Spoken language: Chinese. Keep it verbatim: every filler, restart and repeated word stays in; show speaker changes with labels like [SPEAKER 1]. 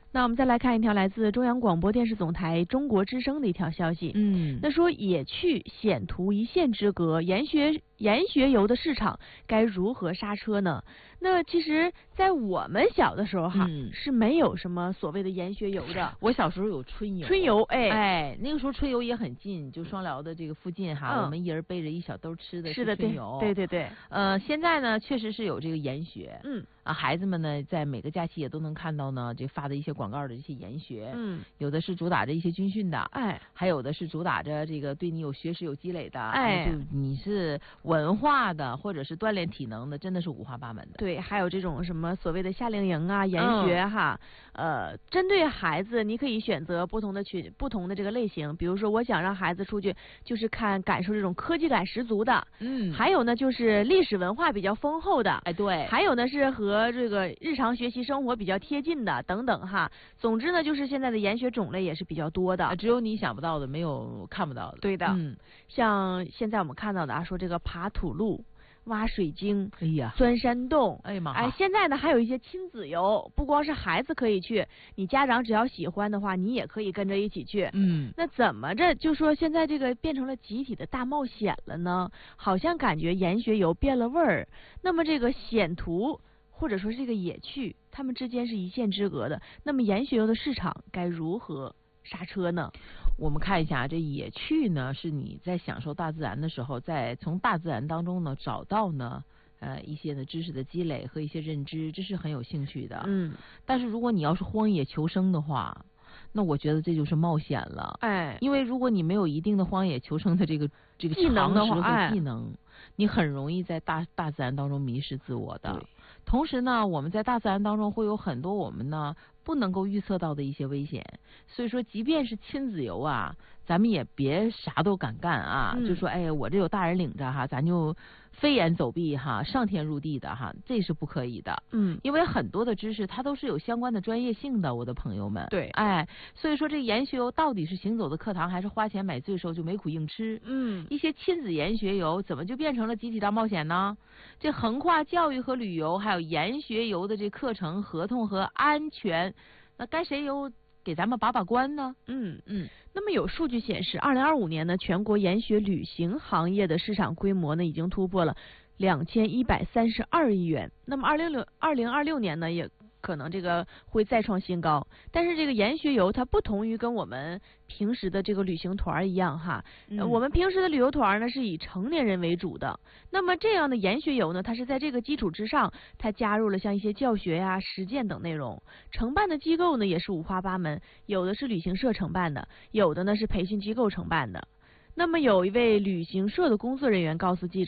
[SPEAKER 1] 那我们再来看一条来自中央广播电视总台中国之声的一条消息。
[SPEAKER 2] 嗯，
[SPEAKER 1] 那说野趣险途一线之隔，研学研学游的市场该如何刹车呢？那其实，在我们小的时候哈，
[SPEAKER 2] 嗯、
[SPEAKER 1] 是没有什么所谓的研学游的。
[SPEAKER 2] 我小时候有春游，
[SPEAKER 1] 春游，哎
[SPEAKER 2] 哎，那个时候春游也很近，就双辽的这个附近哈，
[SPEAKER 1] 嗯、
[SPEAKER 2] 我们一人背着一小兜吃的
[SPEAKER 1] 是的，
[SPEAKER 2] 春游。
[SPEAKER 1] 对对对对。
[SPEAKER 2] 呃，现在呢，确实是有这个研学。
[SPEAKER 1] 嗯。
[SPEAKER 2] 啊，孩子们呢，在每个假期也都能看到呢，这发的一些广告的这些研学。
[SPEAKER 1] 嗯。
[SPEAKER 2] 有的是主打着一些军训的，
[SPEAKER 1] 哎，
[SPEAKER 2] 还有的是主打着这个对你有学识有积累的，
[SPEAKER 1] 哎，
[SPEAKER 2] 就你是文化的或者是锻炼体能的，真的是五花八门的。
[SPEAKER 1] 对，还有这种什么所谓的夏令营啊、研学哈，嗯、呃，针对孩子，你可以选择不同的群、不同的这个类型。比如说，我想让孩子出去，就是看感受这种科技感十足的，
[SPEAKER 2] 嗯，
[SPEAKER 1] 还有呢，就是历史文化比较丰厚的，
[SPEAKER 2] 哎，对，
[SPEAKER 1] 还有呢是和这个日常学习生活比较贴近的等等哈。总之呢，就是现在的研学种类也是比较多的，
[SPEAKER 2] 只有你想不到的，没有看不到的。
[SPEAKER 1] 对的，
[SPEAKER 2] 嗯，
[SPEAKER 1] 像现在我们看到的啊，说这个爬土路。挖水晶，
[SPEAKER 2] 哎呀，
[SPEAKER 1] 钻山洞，
[SPEAKER 2] 哎呀妈，
[SPEAKER 1] 哎，现在呢还有一些亲子游，不光是孩子可以去，你家长只要喜欢的话，你也可以跟着一起去。
[SPEAKER 2] 嗯，
[SPEAKER 1] 那怎么着就说现在这个变成了集体的大冒险了呢？好像感觉研学游变了味儿。那么这个险途或者说是这个野趣，他们之间是一线之隔的。那么研学游的市场该如何刹车呢？
[SPEAKER 2] 我们看一下，这野趣呢，是你在享受大自然的时候，在从大自然当中呢找到呢呃一些的知识的积累和一些认知，这是很有兴趣的。
[SPEAKER 1] 嗯，
[SPEAKER 2] 但是如果你要是荒野求生的话，那我觉得这就是冒险了。
[SPEAKER 1] 哎，
[SPEAKER 2] 因为如果你没有一定的荒野求生的这个这个
[SPEAKER 1] 技能的话，
[SPEAKER 2] 和技能，哎、你很容易在大大自然当中迷失自我的。同时呢，我们在大自然当中会有很多我们呢不能够预测到的一些危险，所以说即便是亲子游啊，咱们也别啥都敢干啊，
[SPEAKER 1] 嗯、
[SPEAKER 2] 就说哎我这有大人领着哈，咱就飞檐走壁哈，上天入地的哈，这是不可以的。
[SPEAKER 1] 嗯，
[SPEAKER 2] 因为很多的知识它都是有相关的专业性的，我的朋友们。
[SPEAKER 1] 对，
[SPEAKER 2] 哎，所以说这研学游到底是行走的课堂，还是花钱买罪受就没苦硬吃？
[SPEAKER 1] 嗯，
[SPEAKER 2] 一些亲子研学游怎么就变成了集体大冒险呢？这横跨教育和旅游，还有研学游的这课程合同和安全，那该谁有给咱们把把关呢？
[SPEAKER 1] 嗯
[SPEAKER 2] 嗯。
[SPEAKER 1] 那么有数据显示，二零二五年呢，全国研学旅行行业的市场规模呢，已经突破了两千一百三十二亿元。那么二零六二零二六年呢，也可能这个会再创新高。但是这个研学游它不同于跟我们平时的这个旅行团一样哈、嗯呃，我们平时的旅游团呢是以成年人为主的。那么这样的研学游呢，它是在这个基础之上，它加入了像一些教学呀、啊、实践等内容。承办的机构呢也是五花八门，有的是旅行社承办的，有的呢是培训机构承办的。那么有一位旅行社的工作人员告诉记者。